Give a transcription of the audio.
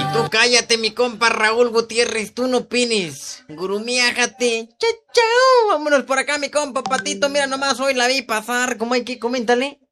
Tú cállate, mi compa Raúl Gutiérrez, tú no opines. Gurumiájate. Chao, chao. Vámonos por acá, mi compa Patito. Mira nomás, hoy la vi pasar. ¿Cómo hay que? Coméntale.